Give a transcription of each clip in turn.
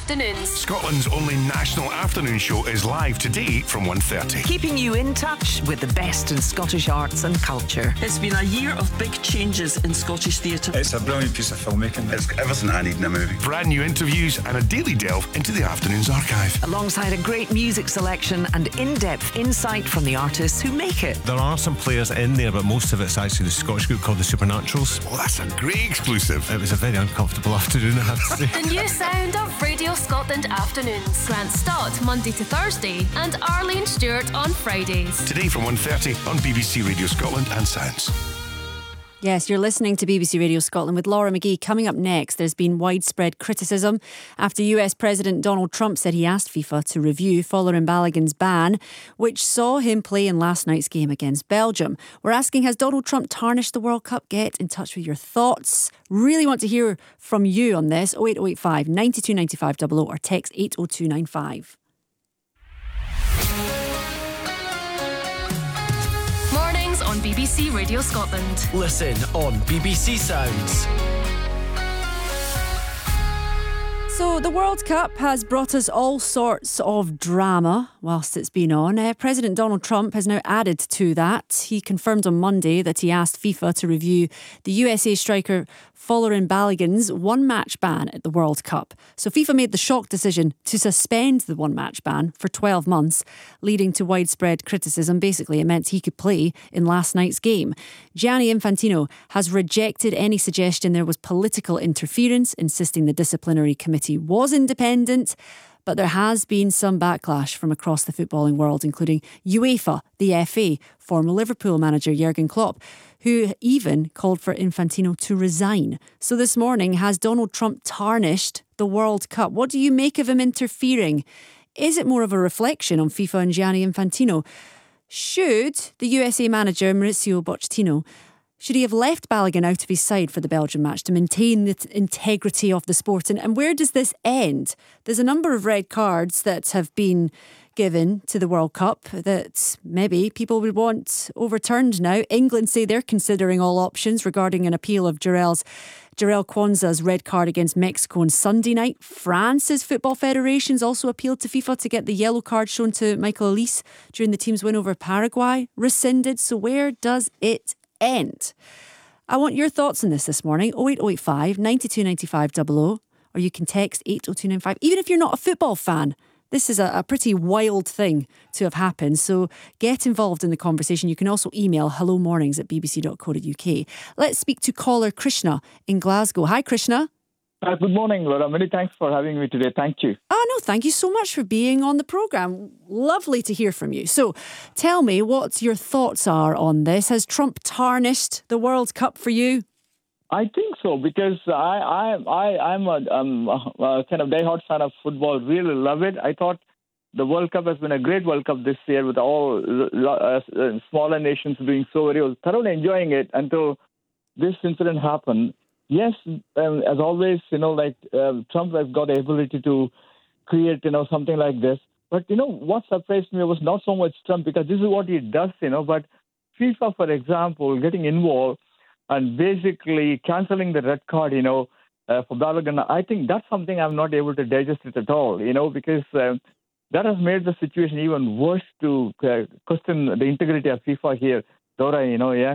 Afternoons. Scotland's only national afternoon show is live today from 1:30. Keeping you in touch with the best in Scottish arts and culture. It's been a year of big changes in Scottish theatre. It's a brilliant piece of filmmaking. It's everything I need in a movie. Brand new interviews and a daily delve into the afternoon's archive. Alongside a great music selection and in-depth insight from the artists who make it. There are some players in there, but most of it's actually the Scottish group called the Supernaturals. Well, that's a great exclusive. It was a very uncomfortable afternoon, I have to say. The new sound of Radio Scotland Afternoons. Grant Stott, Monday to Thursday, and Arlene Stewart on Fridays. Today from 1:30 on BBC Radio Scotland and Sounds. Yes, you're listening to BBC Radio Scotland with Laura McGee. Coming up next, there's been widespread criticism after US President Donald Trump said he asked FIFA to review Folarin Balogun's ban, which saw him play in last night's game against Belgium. We're asking, has Donald Trump tarnished the World Cup? Get in touch with your thoughts. Really want to hear from you on this. 08085 92 95 00 or text 80295. On BBC Radio Scotland. Listen on BBC Sounds. So the World Cup has brought us all sorts of drama whilst it's been on. President Donald Trump has now added to that. He confirmed on Monday that he asked FIFA to review the USA striker Folarin Balogun's one-match ban at the World Cup. So FIFA made the shock decision to suspend the one-match ban for 12 months, leading to widespread criticism. Basically, it meant he could play in last night's game. Gianni Infantino has rejected any suggestion there was political interference, insisting the disciplinary committee was independent. But there has been some backlash from across the footballing world, including UEFA, the FA, former Liverpool manager Jurgen Klopp, who even called for Infantino to resign. So this morning, has Donald Trump tarnished the World Cup? What do you make of him interfering? Is it more of a reflection on FIFA and Gianni Infantino? Should the USA manager Maurizio Pochettino, should he have left Balogun out of his side for the Belgian match to maintain the integrity of the sport? And where does this end? There's a number of red cards that have been given to the World Cup that maybe people would want overturned now. England say they're considering all options regarding an appeal of Jarell Kwanzaa's red card against Mexico on Sunday night. France's Football Federation's also appealed to FIFA to get the yellow card shown to Michael Olise during the team's win over Paraguay rescinded. So where does it end? I want your thoughts on this morning. 08085 92 95 00, or you can text 80295. Even if you're not a football fan, this is a pretty wild thing to have happened. So get involved in the conversation. You can also email hellomornings@bbc.co.uk. Let's speak to caller Krishna in Glasgow. Hi, Krishna. Good morning, Laura. Many thanks for having me today. Thank you. Oh, no, thank you so much for being on the programme. Lovely to hear from you. So tell me what your thoughts are on this. Has Trump tarnished the World Cup for you? I think so, because I'm a kind of diehard fan of football. Really love it. I thought the World Cup has been a great World Cup this year with all smaller nations doing so very well. Thoroughly enjoying it until this incident happened. Yes, as always, Trump has got the ability to create, something like this. But, what surprised me was not so much Trump, because this is what he does, but FIFA, for example, getting involved and basically cancelling the red card, for Balogun. I think that's something I'm not able to digest it at all, because that has made the situation even worse to question the integrity of FIFA here, Dora, yeah.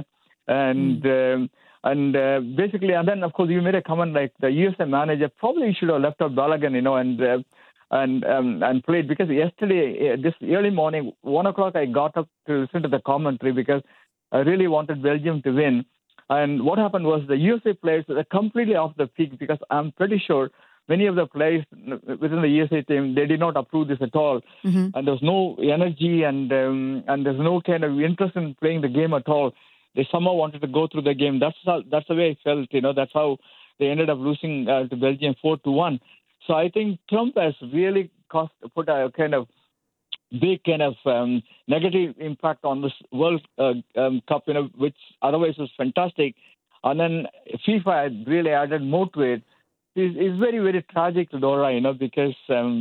And basically, and then, of course, you made a comment like the USA manager probably should have left out Balogun, and played, because yesterday, this early morning, 1 o'clock, I got up to listen to the commentary because I really wanted Belgium to win. And what happened was the USA players were completely off the peak, because I'm pretty sure many of the players within the USA team, they did not approve this at all. Mm-hmm. And there was no energy and there's no kind of interest in playing the game at all. They somehow wanted to go through the game. That's the way I felt, That's how they ended up losing to Belgium 4-1. So I think Trump has really put a kind of big kind of negative impact on this World Cup, which otherwise was fantastic. And then FIFA had really added more to it. It's very, very tragic, Laura, because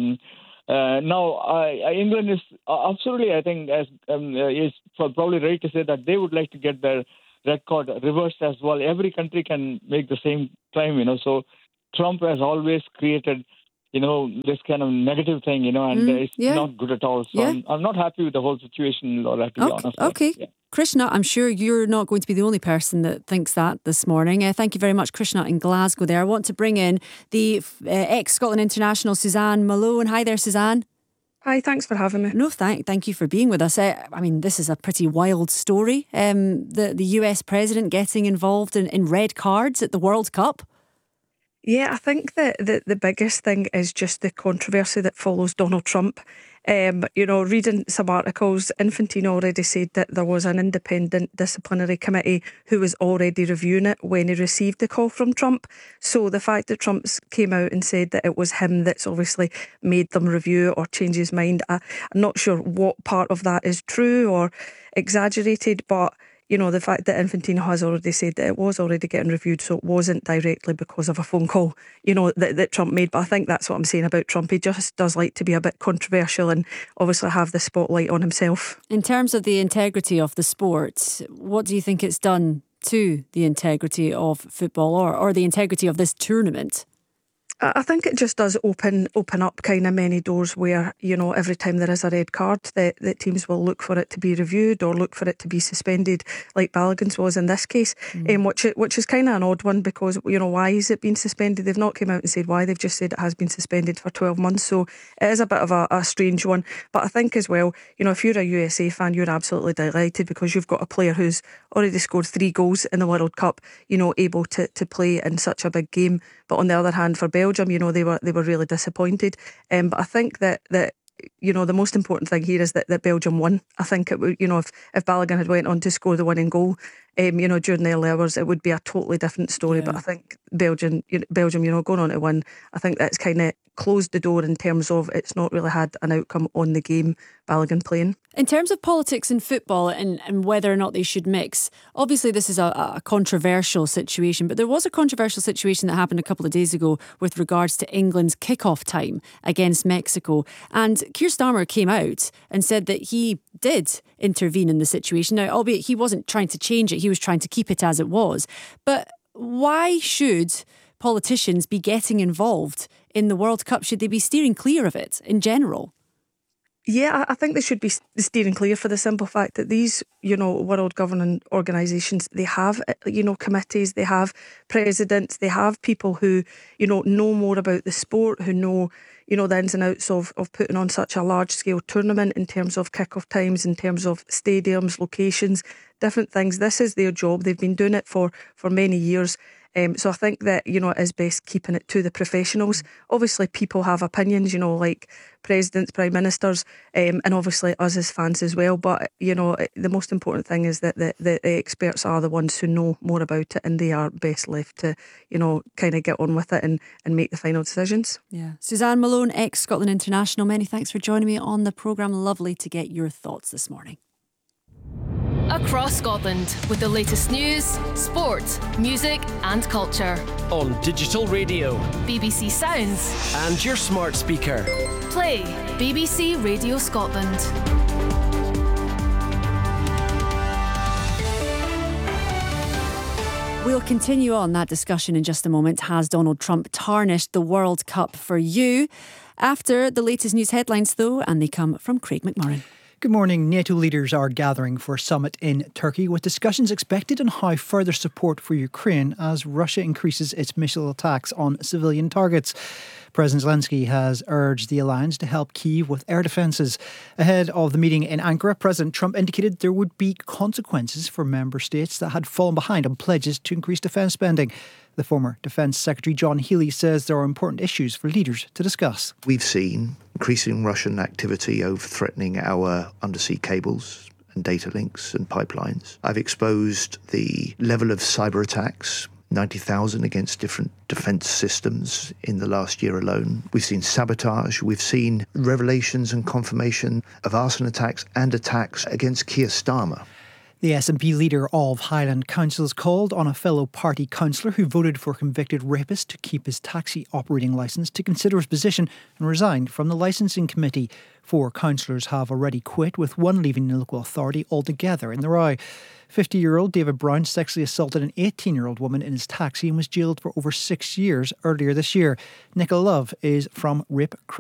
now England is absolutely, I think, is probably ready to say that they would like to get their red card reversed as well. Every country can make the same claim, So Trump has always created this kind of negative thing, and it's not good at all. So I'm not happy with the whole situation, Laura, to be honest. Okay. Yeah. Krishna, I'm sure you're not going to be the only person that thinks that this morning. Thank you very much, Krishna in Glasgow there. I want to bring in the ex-Scotland international, Suzanne Malone. Hi there, Suzanne. Hi, thanks for having me. No, thank you for being with us. This is a pretty wild story. The US president getting involved in red cards at the World Cup. Yeah, I think that the biggest thing is just the controversy that follows Donald Trump. Reading some articles, Infantino already said that there was an independent disciplinary committee who was already reviewing it when he received the call from Trump. So the fact that Trump came out and said that it was him that's obviously made them review it or change his mind, I'm not sure what part of that is true or exaggerated, but the fact that Infantino has already said that it was already getting reviewed, so it wasn't directly because of a phone call, that Trump made. But I think that's what I'm saying about Trump. He just does like to be a bit controversial and obviously have the spotlight on himself. In terms of the integrity of the sport, what do you think it's done to the integrity of football or the integrity of this tournament? I think it just does open up kind of many doors where, every time there is a red card, that teams will look for it to be reviewed or look for it to be suspended, like Balogun's was in this case, which is kind of an odd one because, why is it being suspended? They've not come out and said why, they've just said it has been suspended for 12 months. So it is a bit of a strange one. But I think as well, if you're a USA fan, you're absolutely delighted because you've got a player who's already scored 3 goals in the World Cup, able to play in such a big game. But on the other hand, for Belgium, they were really disappointed. But I think that the most important thing here is that Belgium won. I think it would, if Balogun had went on to score the winning goal, during the early hours, it would be a totally different story. Yeah. But I think Belgium, going on to win, I think that's kind of closed the door in terms of it's not really had an outcome on the game, Balogun playing. In terms of politics and football and whether or not they should mix, obviously this is a controversial situation, but there was a controversial situation that happened a couple of days ago with regards to England's kick-off time against Mexico. And Keir Starmer came out and said that he did intervene in the situation. Now, albeit he wasn't trying to change it, he was trying to keep it as it was. But why should politicians be getting involved in the World Cup? Should they be steering clear of it in general? Yeah, I think they should be steering clear for the simple fact that these, world governing organisations, they have, committees, they have presidents, they have people who, know more about the sport, who know, the ins and outs of putting on such a large-scale tournament in terms of kick-off times, in terms of stadiums, locations, different things. This is their job. They've been doing it for many years. So I think that, it is best keeping it to the professionals. Obviously, people have opinions, like presidents, prime ministers, and obviously us as fans as well. But, the most important thing is that the experts are the ones who know more about it and they are best left to, kind of get on with it and make the final decisions. Yeah. Suzanne Malone, ex-Scotland international, many thanks for joining me on the programme. Lovely to get your thoughts this morning. Across Scotland with the latest news, sport, music and culture. On digital radio, BBC Sounds and your smart speaker. Play BBC Radio Scotland. We'll continue on that discussion in just a moment. Has Donald Trump tarnished the World Cup for you? After the latest news headlines though, and they come from Craig McMurran. Good morning. NATO leaders are gathering for a summit in Turkey with discussions expected on how further support for Ukraine as Russia increases its missile attacks on civilian targets. President Zelensky has urged the alliance to help Kyiv with air defences. Ahead of the meeting in Ankara, President Trump indicated there would be consequences for member states that had fallen behind on pledges to increase defence spending. The former Defence Secretary John Healey says there are important issues for leaders to discuss. We've seen increasing Russian activity over threatening our undersea cables and data links and pipelines. I've exposed the level of cyber attacks, 90,000 against different defence systems in the last year alone. We've seen sabotage. We've seen revelations and confirmation of arson attacks and attacks against Keir Starmer. The SNP leader of Highland Councils called on a fellow party councillor who voted for a convicted rapist to keep his taxi operating licence to consider his position and resign from the licensing committee. 4 councillors have already quit, with one leaving the local authority altogether in the row. 50-year-old David Brown sexually assaulted an 18-year-old woman in his taxi and was jailed for over 6 years earlier this year. Nicola Love is from Rape Crime.